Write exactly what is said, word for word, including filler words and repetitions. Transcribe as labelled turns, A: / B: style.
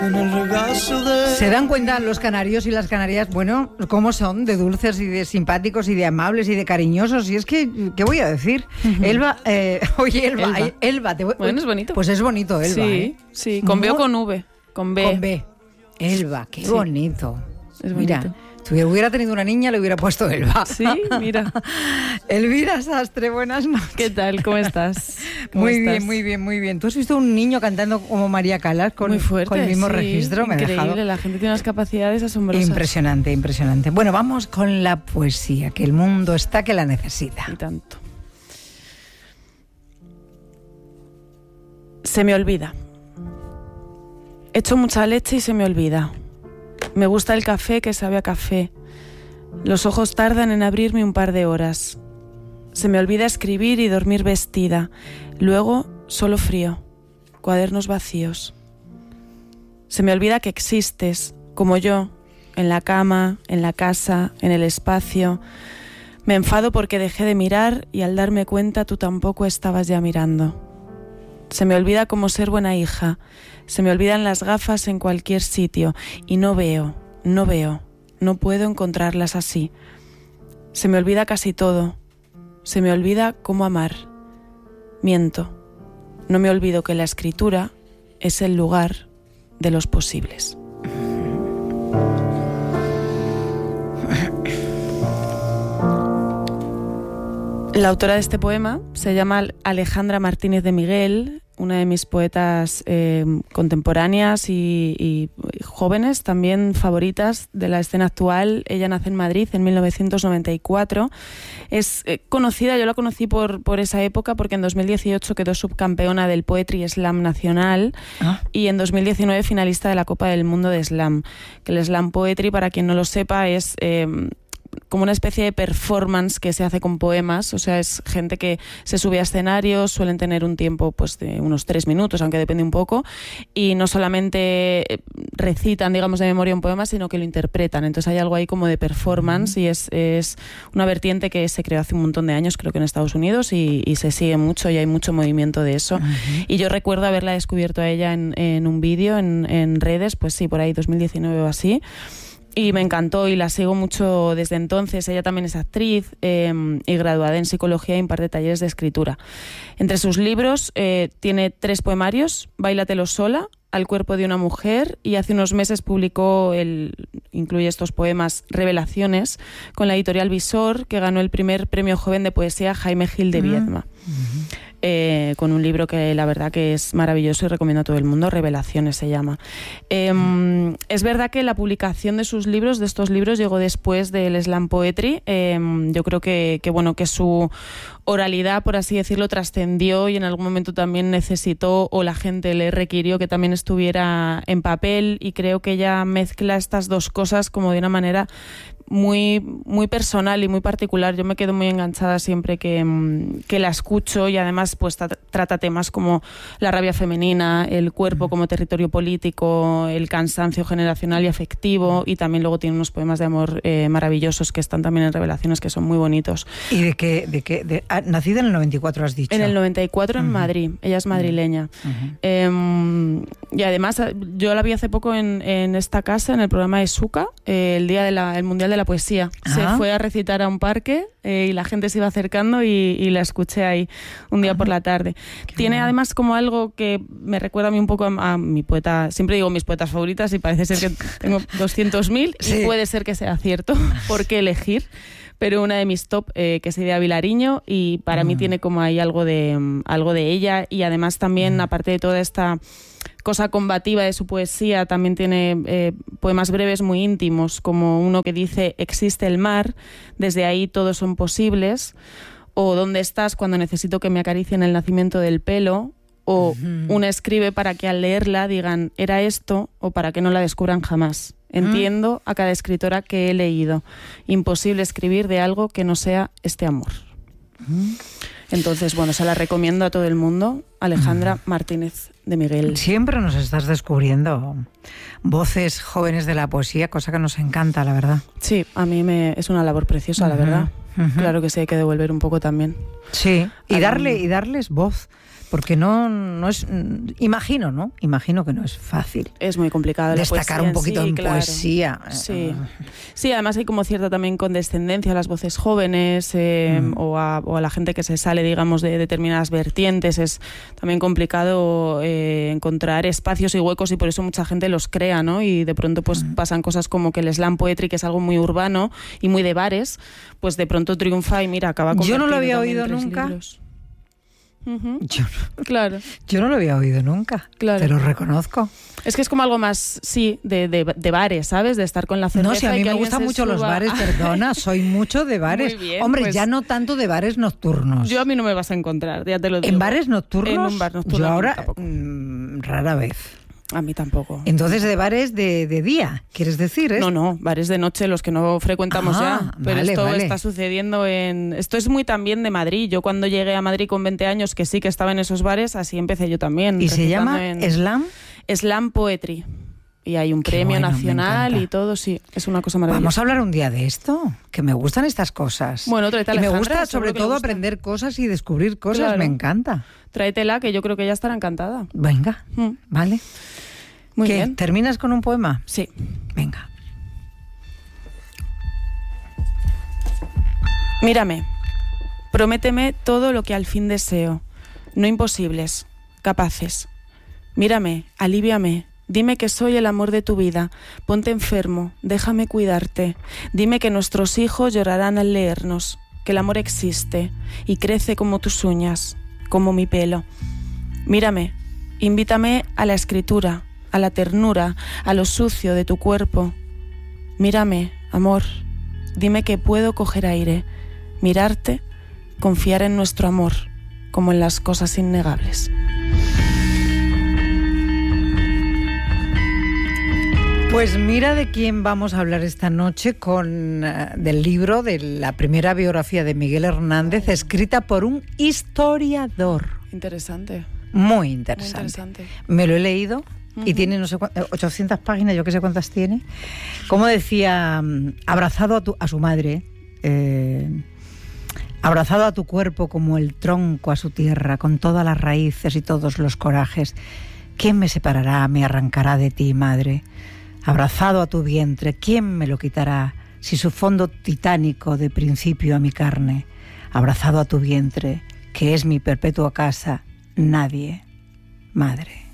A: ¿Se dan cuenta los canarios y las canarias, bueno, cómo son de dulces y de simpáticos y de amables y de cariñosos? Y es que, ¿qué voy a decir? Uh-huh. Elba, eh, oye, Elba, Elba, ay, Elba te voy,
B: bueno, es bonito.
A: Pues es bonito, Elba.
B: Sí,
A: ¿eh?
B: sí, con B o con V, con B.
A: Con B. Elba, qué sí. bonito.
B: Es bonito.
A: Mira, si hubiera tenido una niña, le hubiera puesto Elba.
B: Sí, mira.
A: Elvira Sastre, buenas noches.
B: ¿Qué tal? ¿Cómo estás? ¿Cómo
A: muy
B: estás?
A: bien, muy bien, muy bien. ¿Tú has visto un niño cantando como María Callas con,
B: muy fuerte,
A: con el mismo
B: sí,
A: registro? Me
B: increíble,
A: ha dejado...
B: la gente tiene unas capacidades asombrosas.
A: Impresionante, impresionante. Bueno, vamos con la poesía, que el mundo está que la necesita.
B: Y tanto. Se me olvida. Echo mucha leche y se me olvida. Me gusta el café que sabe a café. Los ojos tardan en abrirme un par de horas. Se me olvida escribir y dormir vestida. Luego, solo frío. Cuadernos vacíos. Se me olvida que existes, como yo, en la cama, en la casa, en el espacio. Me enfado porque dejé de mirar y al darme cuenta tú tampoco estabas ya mirando. Se me olvida cómo ser buena hija. Se me olvidan las gafas en cualquier sitio y no veo, no veo, no puedo encontrarlas así. Se me olvida casi todo. Se me olvida cómo amar. Miento. No me olvido que la escritura es el lugar de los posibles. La autora de este poema se llama Alejandra Martínez de Miguel, una de mis poetas eh, contemporáneas y, y jóvenes, también favoritas de la escena actual. Ella nace en Madrid en mil novecientos noventa y cuatro. Es eh, conocida, yo la conocí por, por esa época porque en dos mil dieciocho quedó subcampeona del Poetry Slam Nacional ah. y en dos mil diecinueve finalista de la Copa del Mundo de Slam. Que el Slam Poetry, para quien no lo sepa, es... Eh, como una especie de performance que se hace con poemas, o sea, es gente que se sube a escenarios, suelen tener un tiempo pues de unos tres minutos, aunque depende un poco, y no solamente recitan, digamos, de memoria un poema, sino que lo interpretan. Entonces hay algo ahí como de performance uh-huh. y es, es una vertiente que se creó hace un montón de años, creo que en Estados Unidos, y, y se sigue mucho y hay mucho movimiento de eso. Uh-huh. Y yo recuerdo haberla descubierto a ella en, en un vídeo, en, en redes, pues sí, por ahí dos mil diecinueve o así. Y me encantó y la sigo mucho desde entonces. Ella también es actriz eh, y graduada en psicología e imparte talleres de escritura. Entre sus libros eh, tiene tres poemarios: Báilatelo sola, Al cuerpo de una mujer, y hace unos meses publicó, el, incluye estos poemas, Revelaciones, con la editorial Visor, que ganó el primer premio joven de poesía Jaime Gil de Viedma. Uh-huh. Eh, con un libro que la verdad que es maravilloso y recomiendo a todo el mundo, Revelaciones se llama. Eh, mm. Es verdad que la publicación de sus libros, de estos libros, llegó después del Slam Poetry. Eh, yo creo que, que, bueno, que su oralidad, por así decirlo, trascendió y en algún momento también necesitó, o la gente le requirió, que también estuviera en papel, y creo que ella mezcla estas dos cosas como de una manera muy, muy personal y muy particular. Yo me quedo muy enganchada siempre que, que la escucho, y además pues tra- trata temas como la rabia femenina, el cuerpo como territorio político, el cansancio generacional y afectivo, y también luego tiene unos poemas de amor eh, maravillosos que están también en Revelaciones, que son muy bonitos.
A: ¿Y de qué? De qué de, ah, nacida en el noventa y cuatro, has dicho?
B: En el noventa y cuatro en uh-huh. Madrid. Ella es madrileña. Uh-huh. Eh, y además yo la vi hace poco en, en esta casa, en el programa de Suca, eh, el día de la, el Mundial de la Poesía. Uh-huh. Se fue a recitar a un parque eh, y la gente se iba acercando y, y la escuché ahí un día uh-huh. por la tarde. Qué Tiene bueno. Además como algo que me recuerda a mí un poco a, a mi poeta, siempre digo mis poetas favoritas y parece ser que tengo doscientos mil sí. y puede ser que sea cierto, por qué elegir. Pero una de mis top, eh, que es Idea Vilariño, y para uh-huh. mí tiene como ahí algo de, um, algo de ella, y además también, uh-huh. aparte de toda esta cosa combativa de su poesía, también tiene eh, poemas breves muy íntimos, como uno que dice: existe el mar, desde ahí todos son posibles, o ¿dónde estás cuando necesito que me acaricien el nacimiento del pelo? O uh-huh. una escribe para que al leerla digan ¿era esto? O para que no la descubran jamás. Entiendo uh-huh. a cada escritora que he leído. Imposible escribir de algo que no sea este amor. Uh-huh. Entonces, bueno, se la recomiendo a todo el mundo, Alejandra uh-huh. Martínez de Miguel.
A: Siempre nos estás descubriendo voces jóvenes de la poesía, cosa que nos encanta, la verdad.
B: Sí, a mí me es una labor preciosa, uh-huh. la verdad. Uh-huh. Claro que sí, hay que devolver un poco también.
A: Sí, y darle y darles voz. Porque no, no es... Imagino, ¿no? Imagino que no es fácil.
B: Es muy complicado.
A: Destacar un poquito en, sí, en claro. poesía.
B: Sí. sí, además hay como cierta también condescendencia a las voces jóvenes eh, mm. o, a, o a la gente que se sale, digamos, de determinadas vertientes. Es también complicado eh, encontrar espacios y huecos y por eso mucha gente los crea, ¿no? Y de pronto pues mm. pasan cosas como que el slam poetry, que es algo muy urbano y muy de bares, pues de pronto triunfa y mira, acaba convertido.
A: Yo no lo había oído nunca.
B: Libros. Uh-huh.
A: Yo, no,
B: claro.
A: yo no lo había oído nunca, claro. Te lo reconozco.
B: Es que es como algo más, sí, de, de, de bares, ¿sabes? De estar con la cerveza.
A: No, si a mí me gustan mucho suba. los bares, perdona, soy mucho de bares.
B: Muy bien,
A: Hombre,
B: pues,
A: ya no tanto de bares nocturnos.
B: Yo a mí no me vas a encontrar, ya te lo digo.
A: ¿En bares nocturnos?
B: En un bar nocturno.
A: Yo ahora, mmm, rara vez.
B: A mí tampoco.
A: Entonces, de bares de, de día, ¿quieres decir? ¿eh?
B: No, no, bares de noche, los que no frecuentamos ah, ya. Pero
A: vale,
B: esto
A: vale.
B: está sucediendo en... Esto es muy también de Madrid. Yo cuando llegué a Madrid con veinte años, que sí que estaba en esos bares, así empecé yo también.
A: ¿Y se llama
B: en...
A: Slam?
B: Slam Poetry. Y hay un
A: Qué
B: premio
A: bueno,
B: nacional y todo, sí, es una cosa maravillosa.
A: Vamos a hablar un día de esto, que me gustan estas cosas.
B: Bueno, tráete a
A: y me
B: Alejandra,
A: gusta sobre todo
B: gusta.
A: aprender cosas y descubrir cosas,
B: claro.
A: me encanta.
B: Tráetela, que yo creo que ella estará encantada.
A: Venga, mm. vale.
B: Muy
A: ¿Qué?
B: bien.
A: ¿Terminas con un poema?
B: Sí.
A: Venga.
B: Mírame, prométeme todo lo que al fin deseo, no imposibles, capaces. Mírame, alivíame, dime que soy el amor de tu vida, ponte enfermo, déjame cuidarte, dime que nuestros hijos llorarán al leernos, que el amor existe y crece como tus uñas, como mi pelo. Mírame, invítame a la escritura, a la ternura, a lo sucio de tu cuerpo. Mírame, amor, dime que puedo coger aire, mirarte, confiar en nuestro amor, como en las cosas innegables.
A: Pues mira de quién vamos a hablar esta noche, con uh, del libro de la primera biografía de Miguel Hernández, escrita por un historiador.
B: Interesante.
A: Muy interesante.
B: Muy interesante.
A: Me lo he leído. Uh-huh. Y tiene no sé cuántas, ochocientas páginas, yo que sé cuántas tiene. Como decía, abrazado a, tu, a su madre, eh, abrazado a tu cuerpo como el tronco a su tierra, con todas las raíces y todos los corajes. ¿Quién me separará, me arrancará de ti, madre? Abrazado a tu vientre, ¿quién me lo quitará? Si su fondo titánico de principio a mi carne. Abrazado a tu vientre, que es mi perpetua casa, nadie, madre.